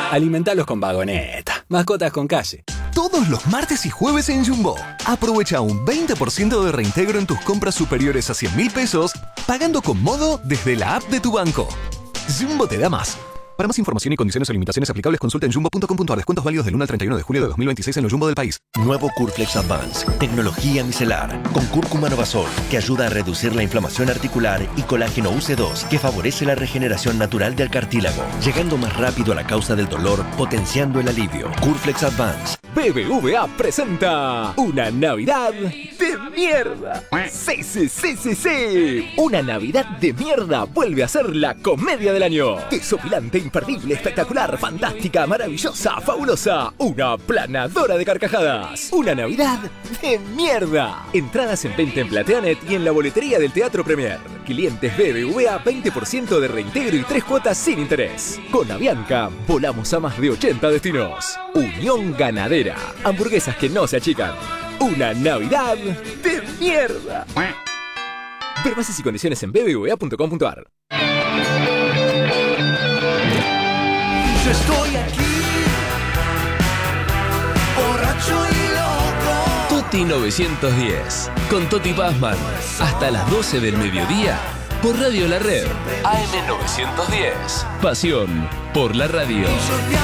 Alimentalos con Vagoneta. Mascotas con calle. Todos los martes y jueves en Jumbo. Aprovecha un 20% de reintegro en tus compras superiores a 100.000 pesos, pagando con Modo desde la app de tu banco. Jumbo te da más. Para más información y condiciones o limitaciones aplicables, consulta en jumbo.com.ar. Descuentos válidos del 1 al 31 de julio de 2026 en los Jumbo del país. Nuevo Curflex Advance. Tecnología micelar. Con cúrcuma novazol, que ayuda a reducir la inflamación articular, y colágeno UC2, que favorece la regeneración natural del cartílago, llegando más rápido a la causa del dolor, potenciando el alivio. Curflex Advance. BBVA presenta una Navidad de mierda. Sí, sí, sí, sí, sí. Una Navidad de mierda vuelve a ser la comedia del año. Desopilante, imperdible, espectacular, fantástica, maravillosa, fabulosa. Una planadora de carcajadas. Una Navidad de mierda. Entradas en venta en Plateanet y en la boletería del Teatro Premier. Clientes BBVA, 20% de reintegro y 3 cuotas sin interés. Con Avianca, volamos a más de 80 destinos. Unión Ganadera. Hamburguesas que no se achican. Una Navidad de mierda. Ver bases y condiciones en bbva.com.ar. Yo estoy aquí, borracho y loco. Toti 910, con Toti Pazman, hasta las 12 del mediodía, por Radio La Red, AM 910. Pasión por la radio. Y yo te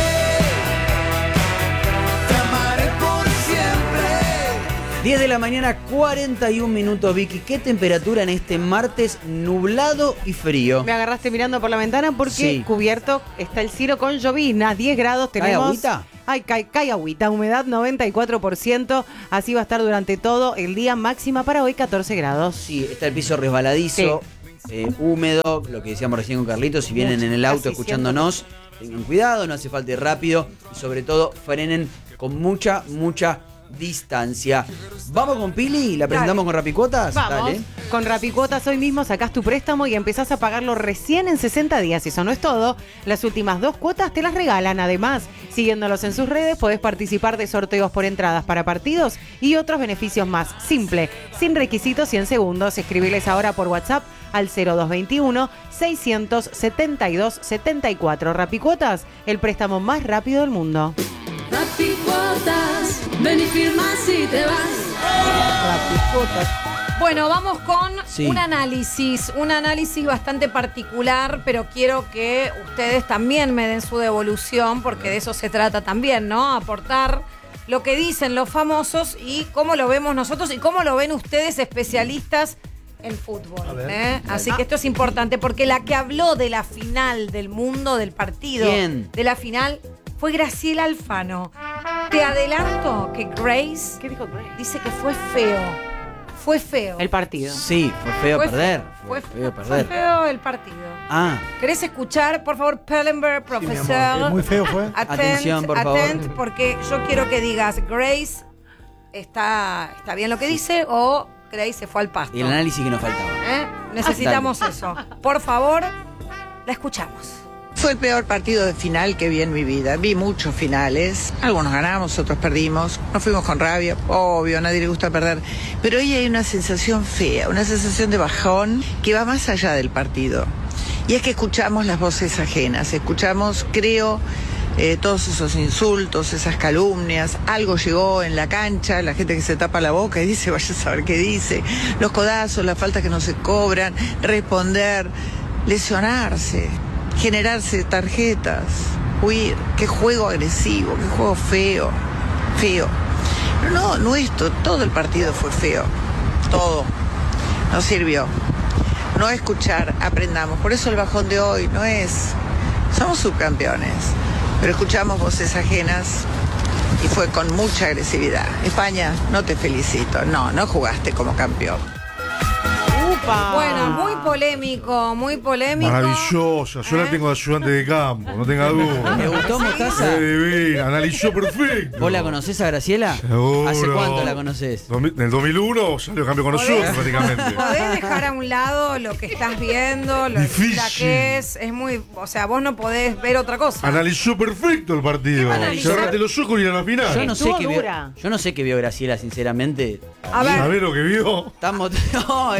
amaré por siempre. 10 de la mañana, 41 minutos, Vicky. ¿Qué temperatura en este martes nublado y frío? Me agarraste mirando por la ventana porque Sí. cubierto está el cielo con llovizna, 10 grados tenemos. ¿Cae agüita? Ay, cae agüita, humedad 94%, así va a estar durante todo el día, máxima para hoy 14 grados. Sí, está el piso resbaladizo, húmedo, lo que decíamos recién con Carlitos, si vienen en el auto Casi escuchándonos, tengan cuidado, no hace falta ir rápido y sobre todo frenen con mucha distancia. Vamos con Pili, la presentamos con Rapicuotas. Vamos, Dale. con Rapicuotas hoy mismo sacás tu préstamo y empezás a pagarlo recién en 60 días. Y eso no es todo, las últimas 2 cuotas te las regalan. Además, siguiéndolos en sus redes, podés participar de sorteos por entradas para partidos y otros beneficios más. Simple, sin requisitos y en segundos. Escribiles ahora por WhatsApp al 0221-672-74. Rapicuotas, el préstamo más rápido del mundo. Rapicuotas, ven y firmas y te vas. Rapicuotas. Bueno, vamos con Sí. un análisis bastante particular, pero quiero que ustedes también me den su devolución, porque de eso se trata también, ¿no? Aportar lo que dicen los famosos y cómo lo vemos nosotros y cómo lo ven ustedes, especialistas en fútbol. Así que esto es importante, porque la que habló de la final del mundo, del partido, ¿Quién? de la final, fue Graciela Alfano. Te adelanto que Grace ¿Qué dijo Grace? dice que fue feo. Fue feo. El partido. Sí, fue feo Fue perder. Fue feo fue perder. feo el partido. Ah, ¿Querés escuchar, por favor, Pellenberg, profesor? Muy feo fue. Atención, por favor. Porque yo quiero que digas, Grace está bien lo que dice o Grace se fue al pasto. y el análisis que nos faltaba. Necesitamos eso. Por favor, la escuchamos. Fue el peor partido de final que vi en mi vida. Vi muchos finales. Algunos ganamos, otros perdimos. Nos fuimos con rabia. Obvio, a nadie le gusta perder. Pero hoy hay una sensación fea, una sensación de bajón que va más allá del partido. Y es que escuchamos las voces ajenas. Escuchamos, creo, todos esos insultos, esas calumnias. Algo llegó en la cancha, la gente que se tapa la boca y dice, vaya a saber qué dice. Los codazos, las faltas que no se cobran, responder, lesionarse. Generarse tarjetas, huir, qué juego agresivo, qué juego feo. Pero no esto, todo el partido fue feo, todo, no sirvió. No escuchar, aprendamos, por eso el bajón de hoy no es, somos subcampeones, pero escuchamos voces ajenas y fue con mucha agresividad. España, no te felicito, no jugaste como campeón. Bueno, muy polémico. Maravillosa. Yo la tengo de ayudante de campo, no tenga duda. ¿Te gustó, Mostaza? Divina, analizó perfecto. ¿Vos la conocés a Graciela? Seguro. ¿Hace cuánto la conocés? En el 2001 salió campeón con nosotros prácticamente. ¿Podés dejar a un lado lo que estás viendo, lo Difícil. linda que es? Es muy, o sea, vos no podés ver otra cosa. Analizó perfecto el partido. analizó? Cerrate los ojos y ir a la final. Yo no sé Estuvo qué vio Graciela, sinceramente. A ver. ¿Sabés lo que vio? Estamos. No, eso sí.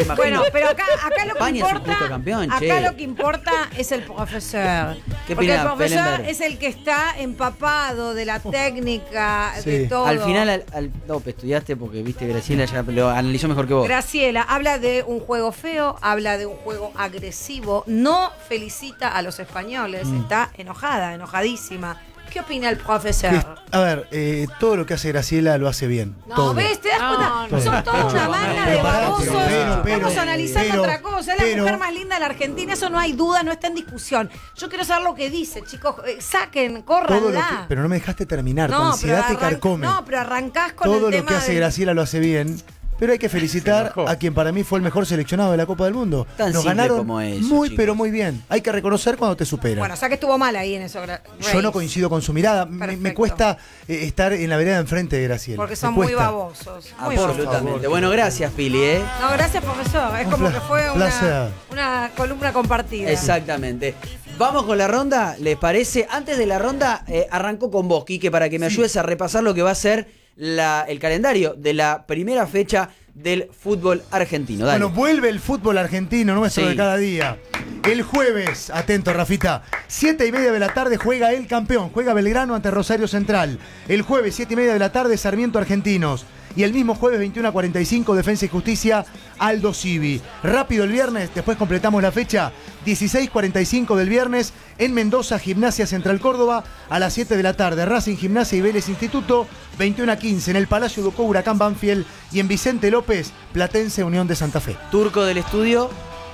imagino. Bueno, pero acá lo que España es un importa, justo campeón, acá che. lo que importa es el profesor. ¿Qué Porque el opina profesor Pellenberg? es el que está empapado de la técnica, de todo. Al final, no, estudiaste porque viste Graciela ya lo analizó mejor que vos. Graciela habla de un juego feo, habla de un juego agresivo, no felicita a los españoles, está enojadísima. ¿Qué opina el profesor? A ver, todo lo que hace Graciela lo hace bien. No, todo. ¿ves? ¿Te das cuenta? no. Son toda una manga de babosos. Estamos analizando pero- otra cosa. Es la mujer más linda de la Argentina. Eso no hay duda, no está en discusión. Yo quiero saber lo que dice, chicos. Saquen, Todo lo córranla. que- pero no me dejaste terminar, tu No, ansiedad te pero carcome. No, pero arrancás con Todo el lo tema que hace del- Graciela lo hace bien. Pero hay que felicitar a quien para mí fue el mejor seleccionado de la Copa del Mundo. Tan Nos simple ganaron como eso, muy, chicos. pero muy bien. Hay que reconocer cuando te superan. Bueno, o sea que estuvo mal ahí en eso. Yo no coincido con su mirada. Me Perfecto. cuesta estar en la vereda enfrente de Graciela. Porque Me son muy cuesta. babosos. Muy babosos. Absolutamente. Bueno, gracias, Pili, No, gracias, profesor. Es Un como que fue placer. una columna compartida. Exactamente. Vamos con la ronda, ¿les parece? Antes de la ronda, arranco con vos, Quique, para que me ayudes a repasar lo que va a ser el calendario de la primera fecha del fútbol argentino. Dale. Bueno, vuelve el fútbol argentino nuestro Sí. de cada día. El jueves, atento Rafita, 7:30 de la tarde juega el campeón, juega Belgrano ante Rosario Central. El jueves, 7:30 de la tarde, Sarmiento Argentinos. Y el mismo jueves, 21:45, Defensa y Justicia, Aldo Civi. Rápido el viernes, después completamos la fecha, 16:45 del viernes, en Mendoza, Gimnasia Central Córdoba, a las 7 de la tarde, Racing Gimnasia y Vélez Instituto, 21:15 en el Palacio Ducó Huracán Banfield y en Vicente López, Platense Unión de Santa Fe. Turco del estudio.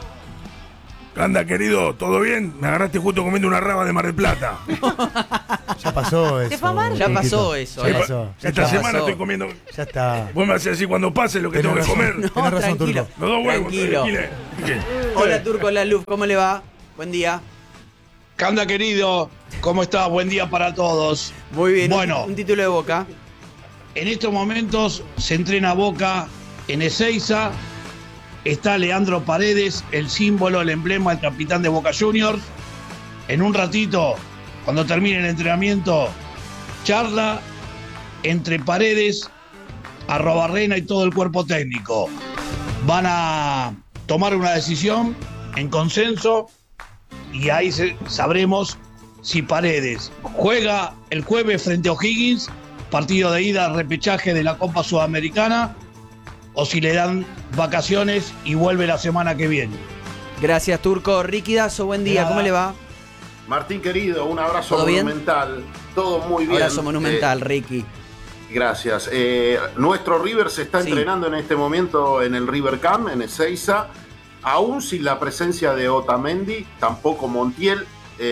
¿Qué anda, querido? ¿Todo bien? Me agarraste justo comiendo una raba de Mar del Plata. Ya pasó eso. ¿Te fue amargo? Ya Chiquito. pasó eso, Ya ¿eh? pasó. Ya Esta está. semana pasó. estoy comiendo. Ya está. Vos me haces así cuando pase lo que Tenés tengo que razón. comer. Tenés razón, tranquilo. Turco. Los dos huevos. Tranquilo. ¿Qué? Hola, Turco, la Luz, ¿cómo le va? Buen día. ¿Qué anda, querido? ¿Cómo estás? Buen día para todos. Muy bien, Bueno. un título de Boca. En estos momentos se entrena Boca en Ezeiza. Está Leandro Paredes, el símbolo, el emblema, el capitán de Boca Juniors. En un ratito, cuando termine el entrenamiento, charla entre Paredes, Arrobarrena y todo el cuerpo técnico. Van a tomar una decisión en consenso y ahí sabremos si Paredes juega el jueves frente a O'Higgins, partido de ida, repechaje de la Copa Sudamericana, o si le dan vacaciones y vuelve la semana que viene. Gracias, Turco. Ricky Dazo, buen día, ¿cómo le va? Martín querido, un abrazo ¿Todo bien? monumental. Todo muy bien. Abrazo monumental, Ricky. Gracias. Nuestro River se está Sí. entrenando en este momento en el River Camp, en Ezeiza. Aún sin la presencia de Otamendi, tampoco Montiel.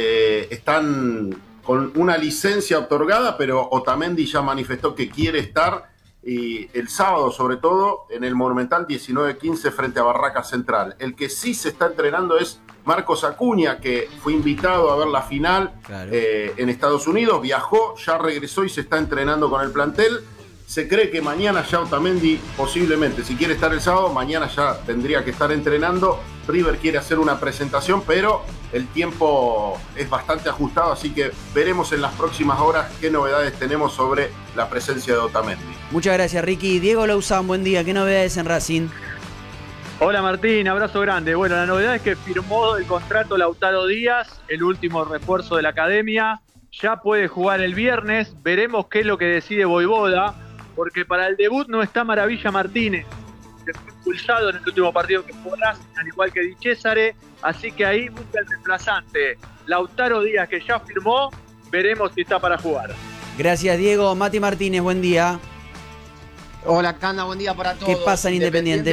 Están con una licencia otorgada, pero Otamendi ya manifestó que quiere estar. Y el sábado, sobre todo, en el Monumental 19-15 frente a Barraca Central. El que sí se está entrenando es Marcos Acuña, que fue invitado a ver la final en Estados Unidos, viajó, ya regresó y se está entrenando con el plantel. Se cree que mañana ya Otamendi, posiblemente, si quiere estar el sábado, mañana ya tendría que estar entrenando. River quiere hacer una presentación, pero el tiempo es bastante ajustado, así que veremos en las próximas horas qué novedades tenemos sobre la presencia de Otamendi. Muchas gracias, Ricky. Diego Lauzán, buen día. ¿Qué novedades en Racing? Hola Martín, abrazo grande. Bueno, la novedad es que firmó el contrato Lautaro Díaz, el último refuerzo de la academia. Ya puede jugar el viernes. Veremos qué es lo que decide Voivoda, porque para el debut no está Maravilla Martínez, que fue expulsado en el último partido que jugó Racing, al igual que Di Cesare. Así que ahí busca el reemplazante. Lautaro Díaz, que ya firmó, veremos si está para jugar. Gracias, Diego. Mati Martínez, buen día. Hola, Canda, buen día para todos. ¿Qué pasa en Independiente?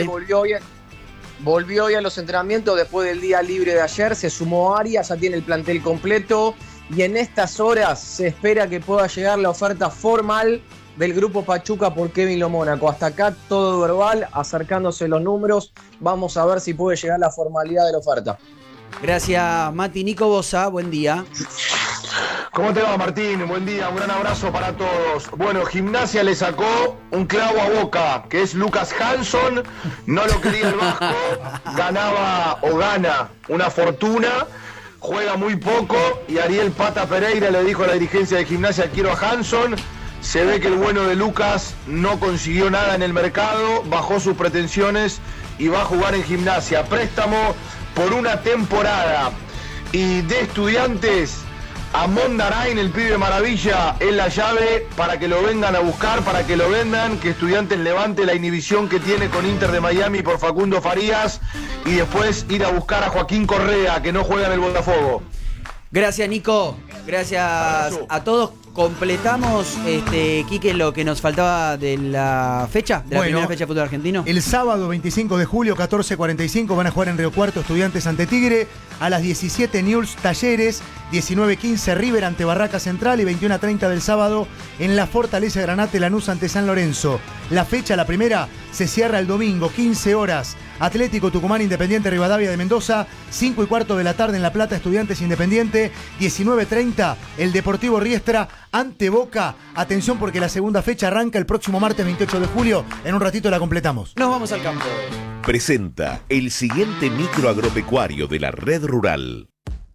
Volvió hoy a los entrenamientos después del día libre de ayer, se sumó Arias, ya tiene el plantel completo y en estas horas se espera que pueda llegar la oferta formal del Grupo Pachuca por Kevin Lo Mónaco. Hasta acá todo verbal, acercándose los números, vamos a ver si puede llegar la formalidad de la oferta. Gracias, Mati. Nico Bosa, buen día. ¿Cómo te va, Martín? Buen día, un gran abrazo para todos. Bueno, Gimnasia le sacó un clavo a Boca, que es Lucas Hanson, no lo quería el Vasco, ganaba o gana una fortuna, juega muy poco y Ariel Pata Pereira le dijo a la dirigencia de Gimnasia, quiero a Hanson. Se ve que el bueno de Lucas no consiguió nada en el mercado, bajó sus pretensiones y va a jugar en Gimnasia. Préstamo por una temporada. Y de Estudiantes, Amon Darain, el pibe maravilla, es la llave para que lo vengan a buscar, para que lo vendan, que Estudiantes levante la inhibición que tiene con Inter de Miami por Facundo Farías y después ir a buscar a Joaquín Correa, que no juega en el Botafogo. Gracias, Nico. Gracias a todos. Completamos, Quique, lo que nos faltaba de la fecha, de la primera fecha de fútbol argentino. El sábado 25 de julio, 14:45, van a jugar en Río Cuarto Estudiantes ante Tigre. A las 17 Newell's Talleres, 19:15 River ante Barraca Central y 21:30 del sábado en la Fortaleza Granate Lanús ante San Lorenzo. La fecha, la primera, se cierra el domingo, 15 horas. Atlético Tucumán Independiente Rivadavia de Mendoza, 5:15 de la tarde en La Plata Estudiantes Independiente, 19:30 el Deportivo Riestra ante Boca. Atención porque la segunda fecha arranca el próximo martes 28 de julio. En un ratito la completamos. Nos vamos al campo. Presenta el siguiente micro agropecuario de la Red Rural.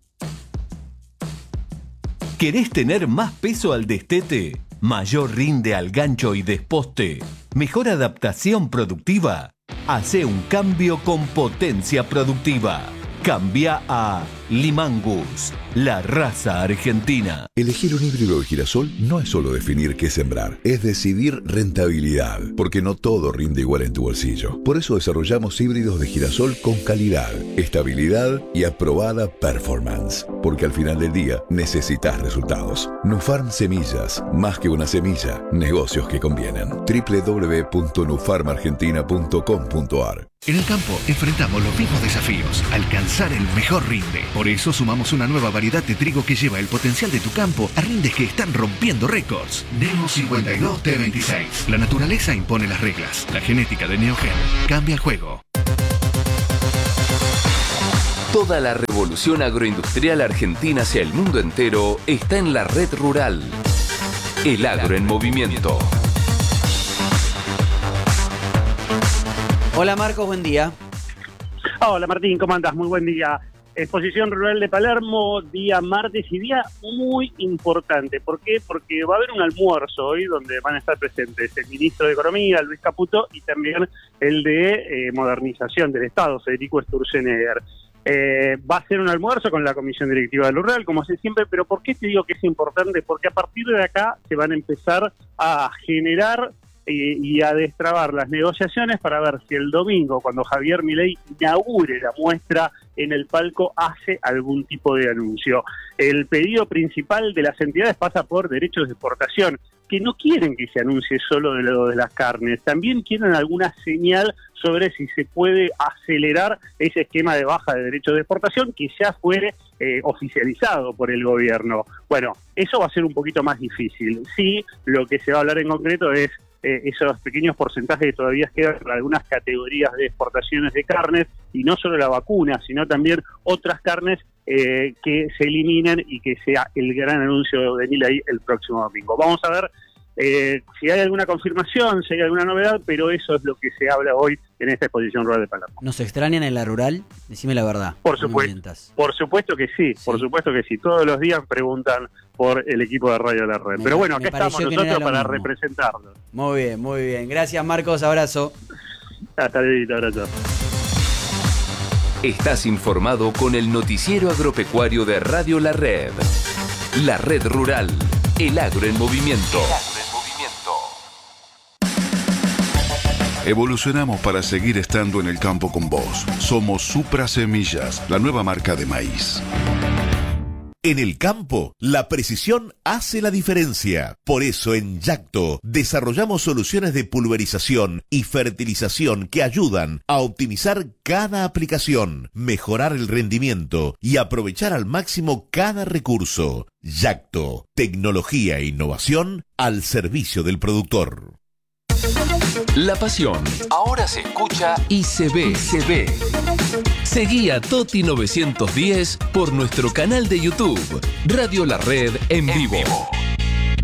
¿Querés tener más peso al destete? ¿Mayor rinde al gancho y desposte? ¿Mejor adaptación productiva? Hace un cambio con potencia productiva. Cambia a Limangus, la raza argentina. Elegir un híbrido de girasol no es solo definir qué sembrar, es decidir rentabilidad, porque no todo rinde igual en tu bolsillo. Por eso desarrollamos híbridos de girasol con calidad, estabilidad y aprobada performance, porque al final del día necesitas resultados. Nufarm Semillas, más que una semilla, negocios que convienen. www.nufarmargentina.com.ar. En el campo enfrentamos los mismos desafíos, alcanzar el mejor rinde. Por eso sumamos una nueva variedad de trigo que lleva el potencial de tu campo a rindes que están rompiendo récords. Neo 52 T26. La naturaleza impone las reglas. La genética de Neogen cambia el juego. Toda la revolución agroindustrial argentina hacia el mundo entero está en la Red Rural. El agro en movimiento. Hola Marcos, buen día. Hola Martín, ¿cómo andás? Muy buen día. Exposición Rural de Palermo, día martes y día muy importante. ¿Por qué? Porque va a haber un almuerzo hoy donde van a estar presentes el ministro de Economía, Luis Caputo, y también el de Modernización del Estado, Federico Sturzenegger. Va a ser un almuerzo con la Comisión Directiva del Rural, como hace siempre, pero ¿por qué te digo que es importante? Porque a partir de acá se van a empezar a generar y a destrabar las negociaciones para ver si el domingo, cuando Javier Milei inaugure la muestra en el palco, hace algún tipo de anuncio. El pedido principal de las entidades pasa por derechos de exportación, que no quieren que se anuncie solo de lo de las carnes, también quieren alguna señal sobre si se puede acelerar ese esquema de baja de derechos de exportación que ya fue oficializado por el gobierno. Bueno, eso va a ser un poquito más difícil. Sí, lo que se va a hablar en concreto es esos pequeños porcentajes que todavía quedan para algunas categorías de exportaciones de carnes, y no solo la vacuna, sino también otras carnes que se eliminen y que sea el gran anuncio de Milei el próximo domingo. Vamos a ver si hay alguna confirmación, si hay alguna novedad, pero eso es lo que se habla hoy en esta exposición rural de Palermo. ¿Nos extrañan en la rural? Decime la verdad. Por supuesto que sí, por supuesto que sí. Todos los días preguntan por el equipo de Radio La Red. Pero bueno, acá estamos nosotros para representarlos. Muy bien, muy bien. Gracias Marcos, abrazo. Hasta luego, abrazo. Estás informado con el noticiero agropecuario de Radio La Red. La Red Rural, el agro en movimiento. Evolucionamos para seguir estando en el campo con vos. Somos Supra Semillas, la nueva marca de maíz. En el campo, la precisión hace la diferencia. Por eso en Yacto desarrollamos soluciones de pulverización y fertilización que ayudan a optimizar cada aplicación, mejorar el rendimiento y aprovechar al máximo cada recurso. Yacto, tecnología e innovación al servicio del productor. La pasión ahora se escucha y se ve. Seguí a Toti 910 por nuestro canal de YouTube, Radio La Red en vivo.